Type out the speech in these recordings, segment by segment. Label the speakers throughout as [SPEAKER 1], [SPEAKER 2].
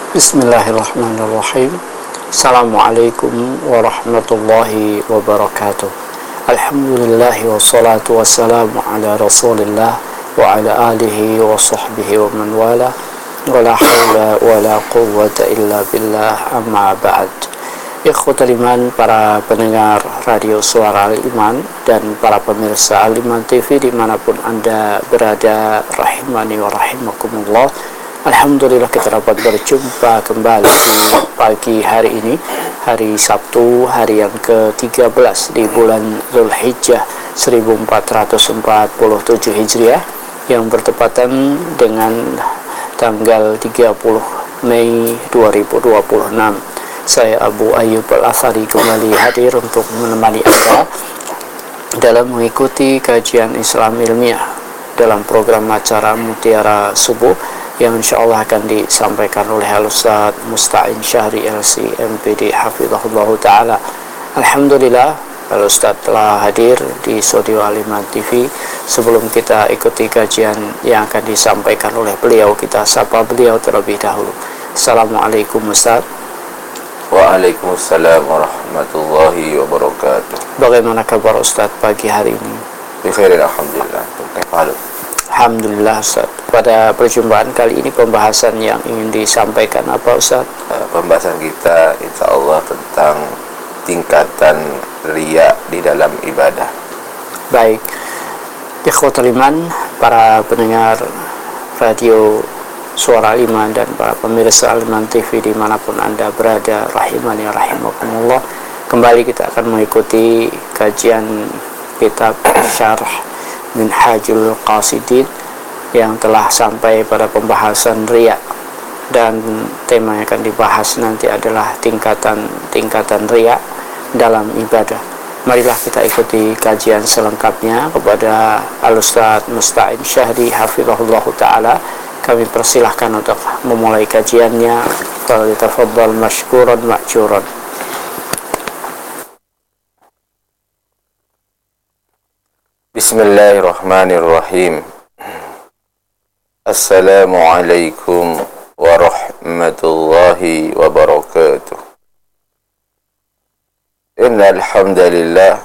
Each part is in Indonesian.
[SPEAKER 1] Bismillahirrahmanirrahim. Assalamualaikum warahmatullahi wabarakatuh. Alhamdulillahi wassalatu wassalamu ala rasulillah wa ala alihi wa sahbihi wa man wala wa la hawla wa la quwwata illa billah, amma ba'd. Ikhwatal iman, para pendengar radio Suara Al-Iman dan para pemirsa Al-Iman TV dimanapun Anda berada, rahimani wa rahimakumullah. Alhamdulillah kita dapat berjumpa kembali di pagi hari ini, hari Sabtu, hari yang ke-13 di bulan Zulhijjah 1447 Hijriah yang bertepatan dengan tanggal 30 Mei 2026. Saya Abu Ayyub Al-Athari kembali hadir untuk menemani Anda dalam mengikuti kajian Islam ilmiah dalam program acara Mutiara Subuh yang insyaallah akan disampaikan oleh Al-Ustaz Musta'in Syahri LC MPD Hafizahullah Ta'ala. Alhamdulillah, Al-Ustaz telah hadir di studio Al-Iman TV. Sebelum kita ikuti kajian yang akan disampaikan oleh beliau, kita sapa beliau terlebih dahulu. Assalamualaikum Ustaz.
[SPEAKER 2] Waalaikumsalam warahmatullahi wabarakatuh.
[SPEAKER 1] Bagaimana kabar Ustaz pagi hari ini?
[SPEAKER 2] Bikhairin alhamdulillah.
[SPEAKER 1] Alhamdulillah Ustaz. Pada perjumpaan kali ini pembahasan yang ingin disampaikan apa Ustaz?
[SPEAKER 2] Pembahasan kita insyaallah tentang tingkatan riya di dalam ibadah.
[SPEAKER 1] Baik. Ikhwatul iman, para pendengar radio Suara Iman dan para pemirsa Al-Iman TV dimanapun Anda berada, rahimani rahimakumullah. Kembali kita akan mengikuti kajian kitab Syarh Minhajul Qasidin yang telah sampai pada pembahasan riya, dan tema yang akan dibahas nanti adalah tingkatan riya dalam ibadah. Marilah kita ikuti kajian selengkapnya kepada Al-Ustaz Musta'in Syahri Hafizahullah Ta'ala. Kami persilahkan untuk memulai kajiannya. Falyatafaddal mashkuran ma'juran.
[SPEAKER 2] Bismillahirrahmanirrahim. Assalamualaikum warahmatullahi wabarakatuh. Innal hamdalillah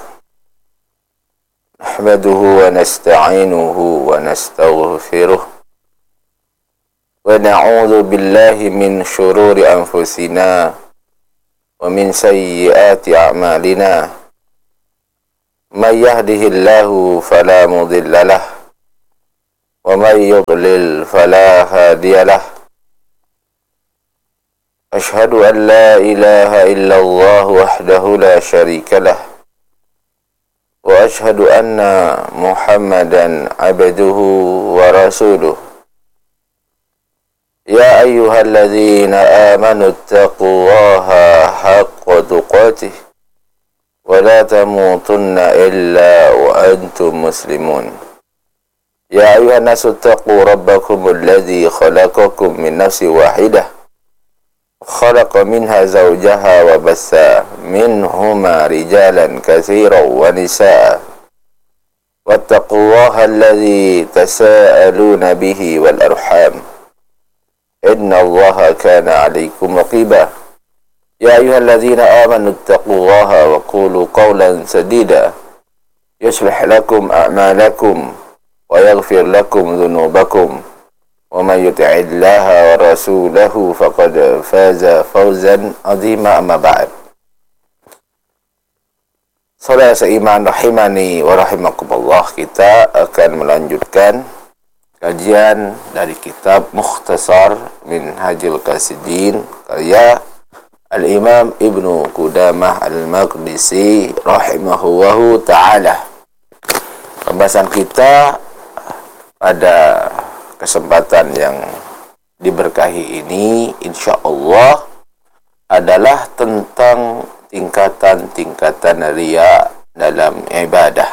[SPEAKER 2] nahmaduhu wa nasta'inuhu wa nastaghfiruh wa na'udzu billahi min shururi anfusina wa min sayyiati a'malina. Man yahdihillahu fala mudilla lahu wa man yudlil fala hadiya lahu. Ashhadu an la ilaha illallah wahdahu la syarika lah wa ashhadu anna Muhammadan abduhu wa rasuluh. Ya ayyuhalladzina amanu ittaqullaha haqqa tuqatih wa la tamutunna illa wa antum muslimun. Ya ayuhan nasu taqu rabbakumul ladzi khalaqakum min nafsin wahidah khalaqa minha zawjaha wa bassa minhuma rijalan katsiran wa nisaa wattaqullaha alladzi tasaaluna bihi wal arham innallaha kana 'alaykum raqiba. Ya ayyuhalladzina amanu ittaqullaha wa qulu qawlan sadida yuslih lakum a'malakum wa yaghfir lakum dhunubakum wa man yuti'illaha wa rasulahu faqad faza fawzan 'azima, amma ba'd. Saudara seiman rahimani wa rahimakumullah, kita akan melanjutkan kajian dari kitab Mukhtasar Minhajul Qasidin karya Al-Imam Ibnu Qudamah Al-Maqdisi rahimahullahu ta'ala. Pembahasan kita pada kesempatan yang diberkahi ini insyaallah adalah tentang tingkatan-tingkatan riya dalam ibadah.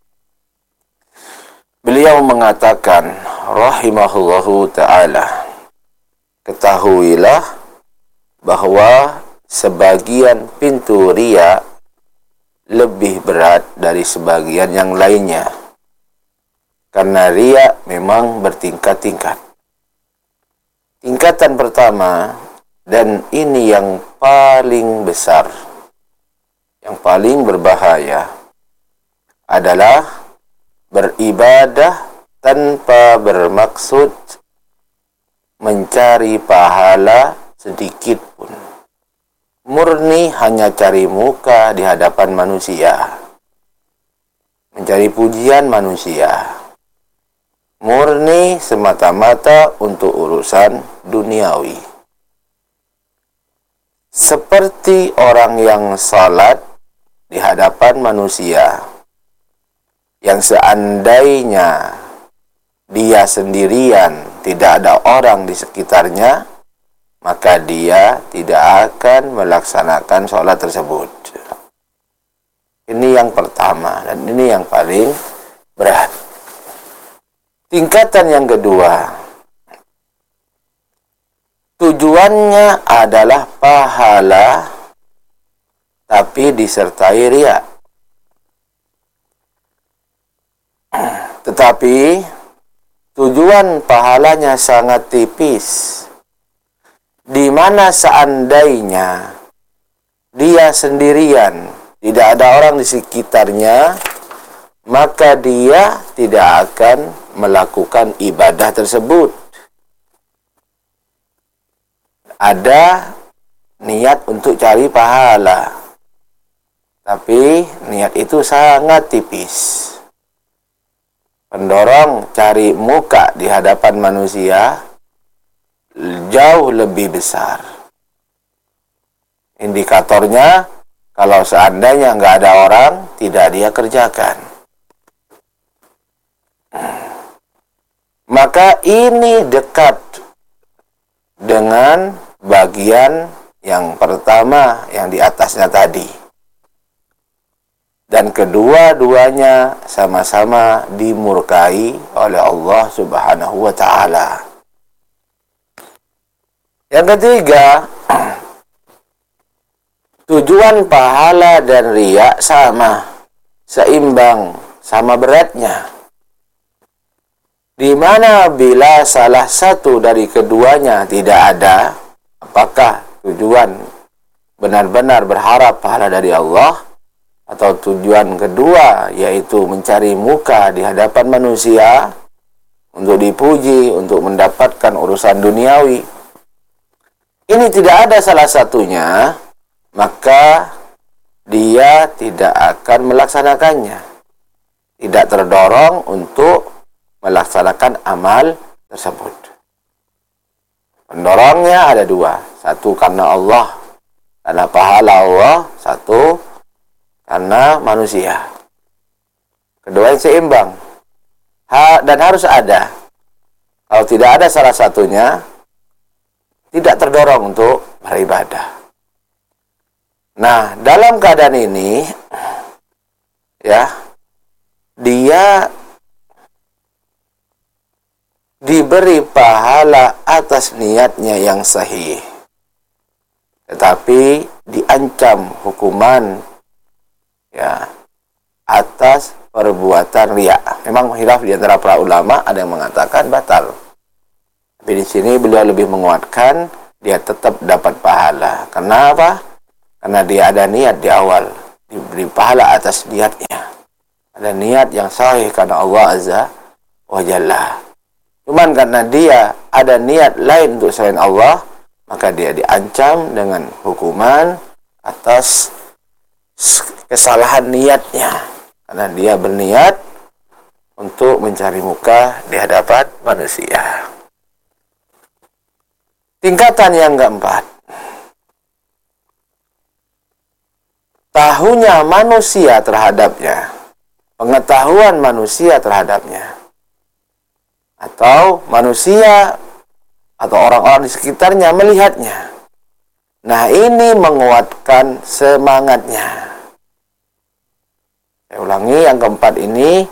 [SPEAKER 2] Beliau mengatakan rahimahullahu ta'ala, ketahuilah bahwa sebagian pintu riya lebih berat dari sebagian yang lainnya. Karena riya memang bertingkat-tingkat. Tingkatan pertama Dan ini yang paling besar, yang paling berbahaya adalah beribadah tanpa bermaksud mencari pahala sedikit pun. Murni hanya cari muka di hadapan manusia, mencari pujian manusia. Murni semata-mata untuk urusan duniawi. Seperti orang yang salat di hadapan manusia, yang seandainya dia sendirian, tidak ada orang di sekitarnya, maka dia tidak akan melaksanakan sholat tersebut. Ini yang pertama, dan ini yang paling berat. Tingkatan yang kedua, tujuannya adalah pahala, tapi disertai riya. Tetapi tujuan pahalanya sangat tipis, di mana seandainya dia sendirian, tidak ada orang di sekitarnya, maka dia tidak akan melakukan ibadah tersebut. Ada niat untuk cari pahala, tapi niat itu sangat tipis. Pendorong cari muka di hadapan manusia jauh lebih besar. Indikatornya, kalau seandainya nggak ada orang, tidak dia kerjakan. Maka ini dekat dengan bagian yang pertama yang di atasnya tadi. Dan kedua-duanya sama-sama dimurkai oleh Allah Subhanahu wa ta'ala. Yang ketiga, tujuan pahala dan riya sama, seimbang, sama beratnya. Di mana bila salah satu dari keduanya tidak ada, apakah tujuan benar-benar berharap pahala dari Allah, atau tujuan kedua yaitu mencari muka di hadapan manusia untuk dipuji, untuk mendapatkan urusan duniawi, ini tidak ada salah satunya, maka dia tidak akan melaksanakannya, tidak terdorong untuk melaksanakan amal tersebut. Pendorongnya ada dua, satu karena Allah, karena pahala Allah, satu karena manusia. Kedua yang seimbang. Dan harus ada. Kalau tidak ada salah satunya, tidak terdorong untuk beribadah. Nah, dalam keadaan ini, ya, dia diberi pahala atas niatnya yang sahih, tetapi diancam hukuman, ya, atas perbuatan riya. Memang khilaf di antara para ulama, ada yang mengatakan batal. Tapi di sini beliau lebih menguatkan dia tetap dapat pahala. Kenapa? Karena dia ada niat di awal, diberi pahala atas niatnya. Ada niat yang sahih karena Allah Azza wa Jalla. Cuman karena dia ada niat lain untuk selain Allah, maka dia diancam dengan hukuman atas kesalahan niatnya, karena dia berniat untuk mencari muka di hadapan manusia. Tingkatan yang keempat, tahunya manusia terhadapnya, pengetahuan manusia terhadapnya, atau manusia atau orang-orang di sekitarnya melihatnya. Nah, ini menguatkan semangatnya. Saya ulangi, yang keempat ini,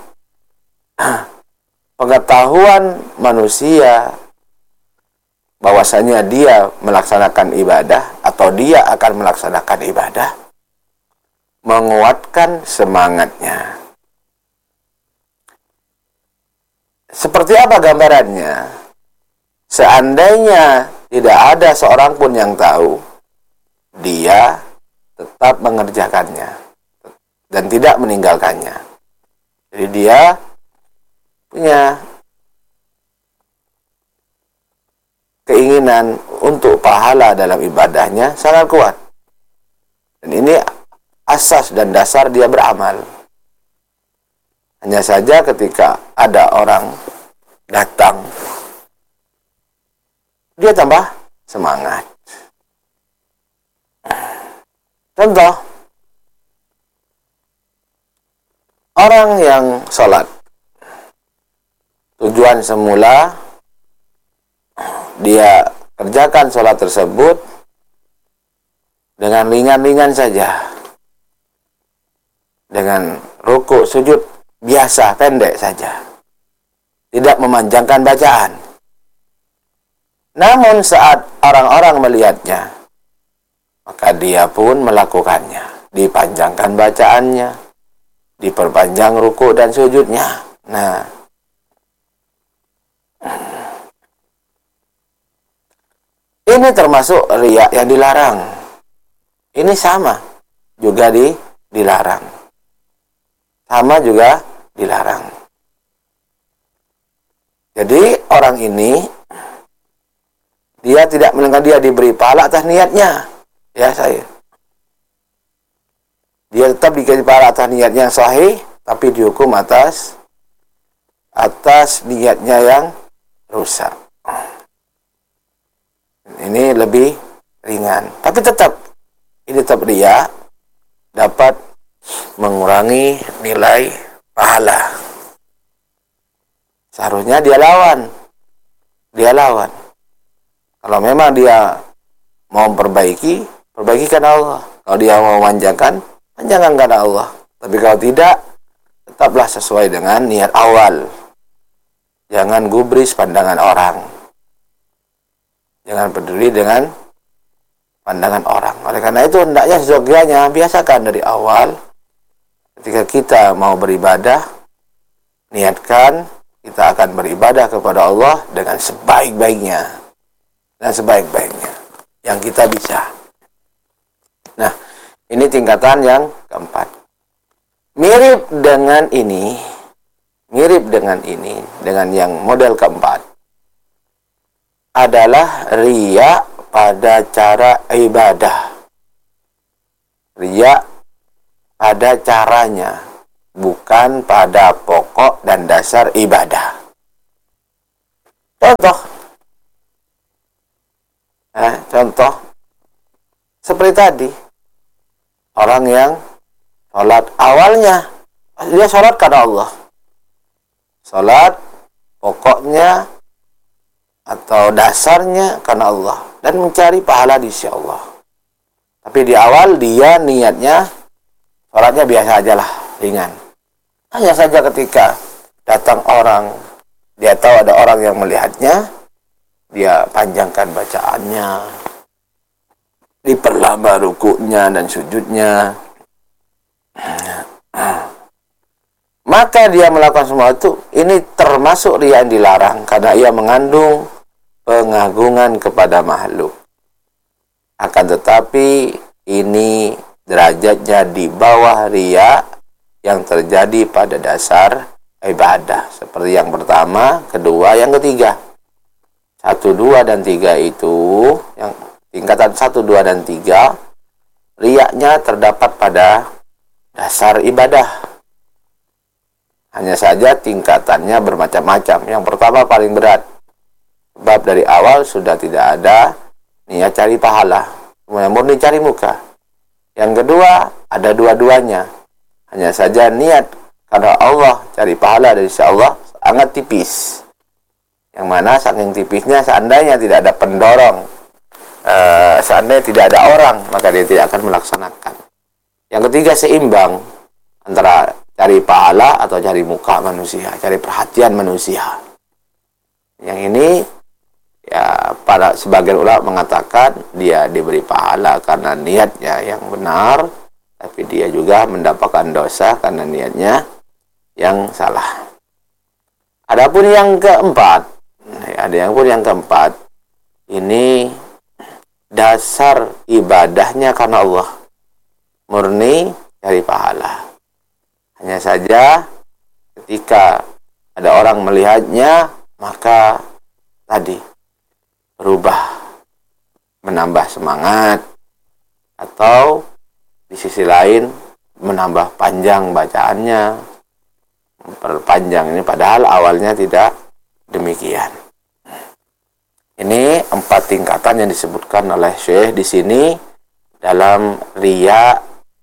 [SPEAKER 2] pengetahuan manusia bahwasanya dia melaksanakan ibadah atau dia akan melaksanakan ibadah, menguatkan semangatnya. Seperti apa gambarannya? Seandainya tidak ada seorang pun yang tahu, dia tetap mengerjakannya dan tidak meninggalkannya. Jadi dia punya keinginan untuk pahala dalam ibadahnya sangat kuat. Dan ini asas dan dasar dia beramal. Hanya saja ketika ada orang datang, dia tambah semangat. Contoh, orang yang sholat, tujuan semula dia kerjakan sholat tersebut dengan ringan-ringan saja, dengan rukuk sujud biasa pendek saja, tidak memanjangkan bacaan. Namun saat orang-orang melihatnya, maka dia pun melakukannya, dipanjangkan bacaannya, diperpanjang rukuk dan sujudnya. Nah, ini termasuk riya yang dilarang. Ini sama juga dilarang. Sama juga dilarang. Jadi orang ini dia tidak mendengar, dia diberi pahala atas niatnya. Ya saya. Dia tetap dikasih pahala atas niatnya yang sahih, tapi dihukum atas niatnya yang rusak. Ini lebih ringan, tapi ini tetap riya, dapat mengurangi nilai pahala. Seharusnya dia lawan. Kalau memang dia mau perbaiki karena Allah. Kalau dia mau panjangkan karena Allah. Tapi kalau tidak, tetaplah sesuai dengan niat awal. Jangan gubris pandangan orang. Jangan peduli dengan pandangan orang. Oleh karena itu, hendaknya seyogianya biasakan dari awal. Ketika kita mau beribadah, niatkan kita akan beribadah kepada Allah dengan sebaik-baiknya. Yang kita bisa. Nah, ini tingkatan yang keempat. Mirip dengan yang model keempat adalah riya pada cara ibadah. Riya pada caranya, bukan pada pokok dan dasar ibadah. Contoh seperti tadi, orang yang sholat awalnya dia sholat karena Allah, sholat pokoknya atau dasarnya karena Allah dan mencari pahala di sisi Allah. Tapi di awal dia niatnya sholatnya biasa aja lah, ringan. Hanya saja ketika datang orang, dia tahu ada orang yang melihatnya, dia panjangkan bacaannya, diperlama rukuknya dan sujudnya. Maka dia melakukan semua itu, ini termasuk riya yang dilarang karena ia mengandung pengagungan kepada makhluk. Akan tetapi ini derajatnya di bawah riya yang terjadi pada dasar ibadah. Seperti yang pertama, kedua, yang ketiga. 1, 2, dan 3 itu, yang tingkatan 1, 2, dan 3, riyanya terdapat pada dasar ibadah. Hanya saja tingkatannya bermacam-macam. Yang pertama paling berat. Sebab dari awal sudah tidak ada niat cari pahala, murni cari muka. Yang kedua, ada dua-duanya. Hanya saja niat karena Allah, cari pahala dari sisi Allah sangat tipis. Yang mana saking tipisnya, seandainya tidak ada pendorong, seandainya tidak ada orang, maka dia tidak akan melaksanakan. Yang ketiga, seimbang antara cari pahala atau cari muka manusia, cari perhatian manusia. Yang ini, ya, para sebagian ulama mengatakan dia diberi pahala karena niatnya yang benar, tapi dia juga mendapatkan dosa karena niatnya yang salah. Adapun yang keempat, ini dasar ibadahnya karena Allah, murni cari pahala. Hanya saja ketika ada orang melihatnya, maka tadi berubah, menambah semangat, atau di sisi lain menambah panjang bacaannya, memperpanjang ini, padahal awalnya tidak demikian. Ini 4 tingkatan yang disebutkan oleh Syekh di sini dalam riya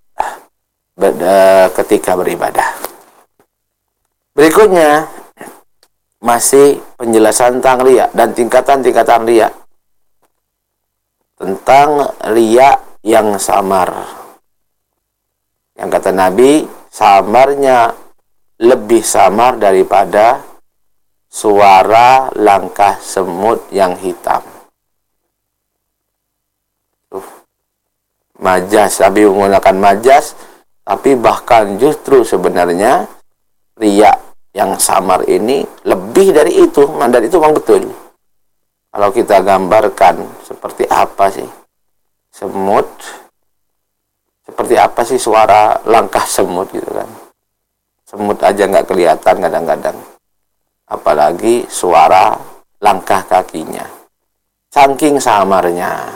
[SPEAKER 2] ketika beribadah. Berikutnya masih penjelasan tentang riya dan tingkatan-tingkatan riya. Tentang riya yang samar. Yang kata Nabi, samarnya lebih samar daripada suara langkah semut yang hitam. Majas, Nabi menggunakan majas, tapi bahkan justru sebenarnya riya yang samar ini lebih dari itu. Dan itu memang betul. Kalau kita gambarkan seperti apa sih semut, seperti apa sih suara langkah semut gitu kan. Semut aja nggak kelihatan kadang-kadang, apalagi suara langkah kakinya. Saking samarnya.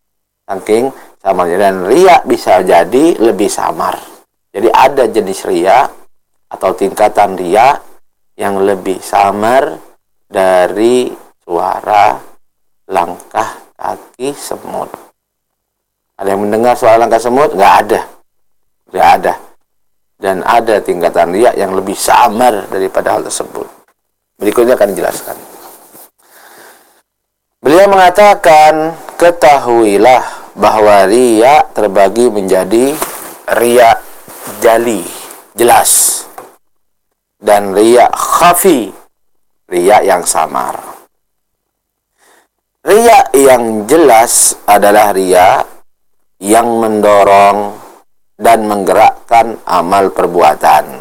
[SPEAKER 2] Dan riya bisa jadi lebih samar. Jadi ada jenis riya atau tingkatan riya yang lebih samar dari suara langkah kaki semut. Ada yang mendengar suara langkah semut? Nggak ada. Dan ada tingkatan riya yang lebih samar daripada hal tersebut. Berikutnya akan dijelaskan. Beliau mengatakan, ketahuilah bahwa riya terbagi menjadi riya jali, jelas, dan riya khafi, riya yang samar. Riya yang jelas adalah riya yang mendorong dan menggerakkan amal perbuatan.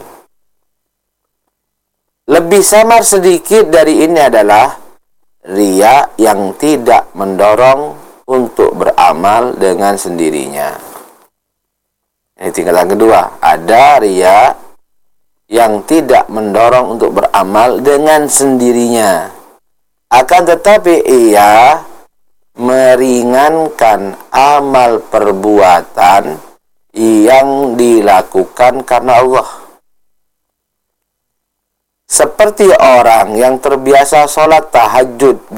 [SPEAKER 2] Lebih samar sedikit dari ini adalah riya yang tidak mendorong untuk beramal dengan sendirinya. Ini tingkatan kedua. Ada riya yang tidak mendorong untuk beramal dengan sendirinya. Akan tetapi ia meringankan amal perbuatan yang dilakukan karena Allah. Seperti orang yang terbiasa sholat tahajud